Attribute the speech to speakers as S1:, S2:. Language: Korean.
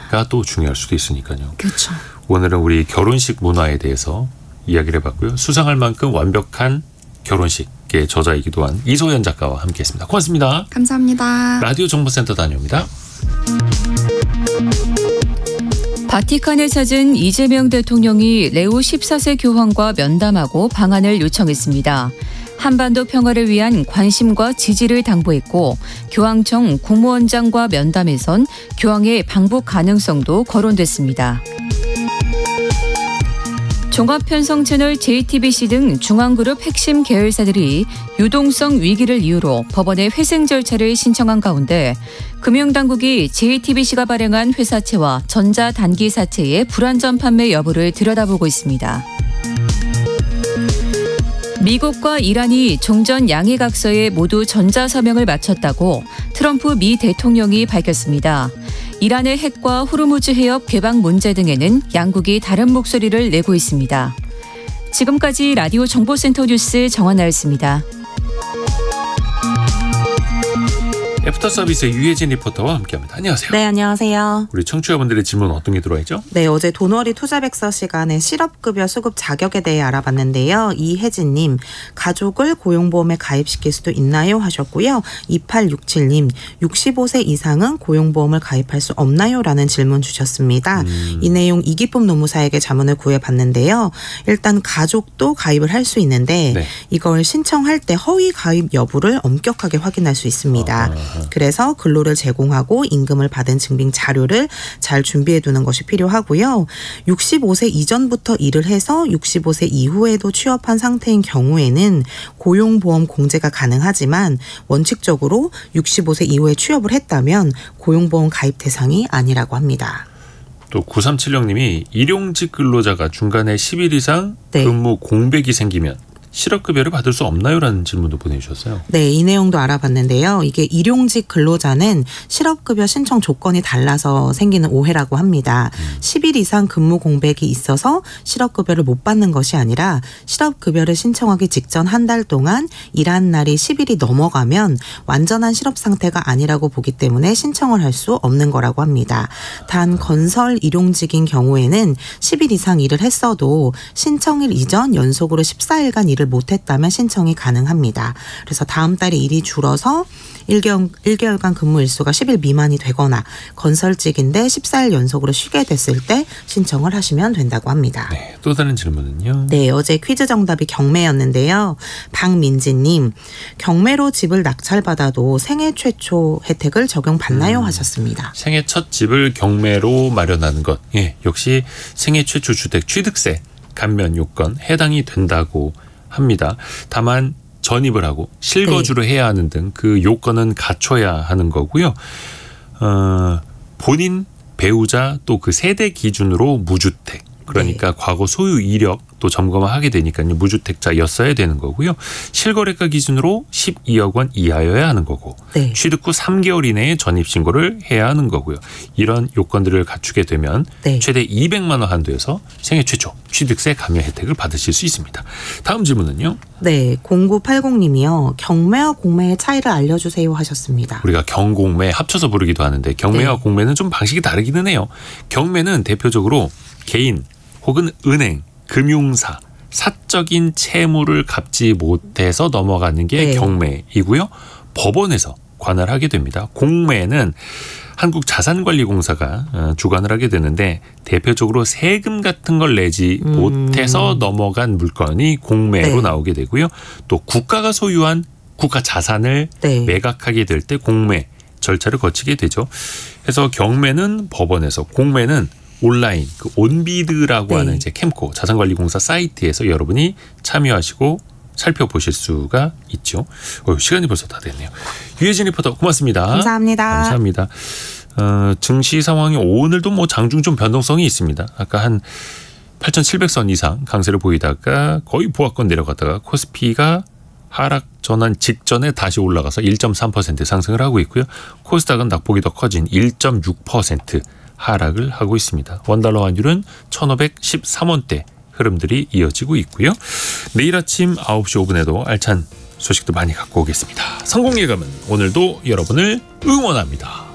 S1: 문화가 또 중요할 수도 있으니까요.
S2: 그렇죠.
S1: 오늘은 우리 결혼식 문화에 대해서 이야기를 해봤고요. 수상할 만큼 완벽한 결혼식의 저자이기도 한 이소연 작가와 함께했습니다. 고맙습니다.
S2: 감사합니다.
S1: 라디오 정보센터 다녀옵니다.
S3: 바티칸을 찾은 이재명 대통령이 레오 14세 교황과 면담하고 방안을 요청했습니다. 한반도 평화를 위한 관심과 지지를 당부했고 교황청 국무원장과 면담에선 교황의 방북 가능성도 거론됐습니다. 종합편성채널 JTBC 등 중앙그룹 핵심 계열사들이 유동성 위기를 이유로 법원에 회생 절차를 신청한 가운데 금융당국이 JTBC가 발행한 회사채와 전자단기사채의 불안전 판매 여부를 들여다보고 있습니다. 미국과 이란이 종전 양해각서에 모두 전자서명을 마쳤다고 트럼프 미 대통령이 밝혔습니다. 이란의 핵과 호르무즈 해협 개방 문제 등에는 양국이 다른 목소리를 내고 있습니다. 지금까지 라디오 정보센터 뉴스 정한나였습니다.
S1: 애프터 서비스의 유혜진 리포터와 함께합니다. 안녕하세요.
S2: 네, 안녕하세요.
S1: 우리 청취자분들의 질문 어떤 게 들어와 있죠?
S2: 네, 어제 돈월이 투자백서 시간에 실업급여 수급 자격에 대해 알아봤는데요. 이혜진님, 가족을 고용보험에 가입시킬 수도 있나요? 하셨고요. 2867님, 65세 이상은 고용보험을 가입할 수 없나요? 라는 질문 주셨습니다. 이 내용 이기쁨 노무사에게 자문을 구해봤는데요. 일단 가족도 가입을 할 수 있는데
S1: 네.
S2: 이걸 신청할 때 허위 가입 여부를 엄격하게 확인할 수 있습니다. 그래서 근로를 제공하고 임금을 받은 증빙 자료를 잘 준비해 두는 것이 필요하고요. 65세 이전부터 일을 해서 65세 이후에도 취업한 상태인 경우에는 고용보험 공제가 가능하지만 원칙적으로 65세 이후에 취업을 했다면 고용보험 가입 대상이 아니라고 합니다.
S1: 또 9376님이 일용직 근로자가 중간에 10일 이상
S2: 네.
S1: 근무 공백이 생기면 실업급여를 받을 수 없나요? 라는 질문도 보내주셨어요.
S2: 네, 이 내용도 알아봤는데요. 이게 일용직 근로자는 실업급여 신청 조건이 달라서 생기는 오해라고 합니다. 10일 이상 근무 공백이 있어서 실업급여를 못 받는 것이 아니라 실업급여를 신청하기 직전 한 달 동안 일한 날이 10일이 넘어가면 완전한 실업 상태가 아니라고 보기 때문에 신청을 할 수 없는 거라고 합니다. 단 건설 일용직인 경우에는 10일 이상 일을 했어도 신청일 이전 연속으로 14일간 일을 못했다면 신청이 가능합니다. 그래서 다음 달에 일이 줄어서 1개월간 근무 일수가 10일 미만이 되거나 건설직인데 14일 연속으로 쉬게 됐을 때 신청을 하시면 된다고 합니다.
S1: 네, 또 다른 질문은요?
S2: 네, 어제 퀴즈 정답이 경매였는데요. 박민지님, 경매로 집을 낙찰받아도 생애 최초 혜택을 적용받나요? 하셨습니다.
S1: 생애 첫 집을 경매로 마련하는 것. 예, 역시 생애 최초 주택 취득세 감면 요건 해당이 된다고 합니다. 다만 전입을 하고 실거주를 해야 하는 등 그 요건은 갖춰야 하는 거고요. 본인, 배우자 또 그 세대 기준으로 무주택. 그러니까 과거 소유 이력 또 점검을 하게 되니까요. 무주택자였어야 되는 거고요. 실거래가 기준으로 12억 원 이하여야 하는 거고
S2: 네.
S1: 취득 후 3개월 이내에 전입신고를 해야 하는 거고요. 이런 요건들을 갖추게 되면
S2: 네.
S1: 최대 200만 원 한도에서 생애 최초 취득세 감면 혜택을 받으실 수 있습니다. 다음 질문은요.
S2: 네, 0980님이요. 경매와 공매의 차이를 알려주세요 하셨습니다.
S1: 우리가 경공매 합쳐서 부르기도 하는데 경매와
S2: 네.
S1: 공매는 좀 방식이 다르기는 해요. 경매는 대표적으로 개인 혹은 은행, 금융사, 사적인 채무를 갚지 못해서 넘어가는 게
S2: 네.
S1: 경매이고요. 법원에서 관할하게 됩니다. 공매는 한국자산관리공사가 주관을 하게 되는데 대표적으로 세금 같은 걸 내지 못해서 넘어간 물건이 공매로
S2: 네.
S1: 나오게 되고요. 또 국가가 소유한 국가 자산을
S2: 네.
S1: 매각하게 될 때 공매 절차를 거치게 되죠. 그래서 경매는 법원에서, 공매는 온라인 그 온비드라고
S2: 네.
S1: 하는 이제 캠코 자산관리공사 사이트에서 여러분이 참여하시고 살펴보실 수가 있죠. 시간이 벌써 다 됐네요. 유혜진 리포터 고맙습니다.
S2: 감사합니다.
S1: 감사합니다. 증시 상황이 오늘도 뭐 장중 좀 변동성이 있습니다. 아까 한 8,700선 이상 강세를 보이다가 거의 보합권 내려갔다가 코스피가 하락 전환 직전에 다시 올라가서 1.3% 상승을 하고 있고요. 코스닥은 낙폭이 더 커진 1.6% 하락을 하고 있습니다. 원달러 환율은 1,513원대 흐름들이 이어지고 있고요. 내일 아침 9시 5분에도 알찬 소식도 많이 갖고 오겠습니다. 성공 예감은 오늘도 여러분을 응원합니다.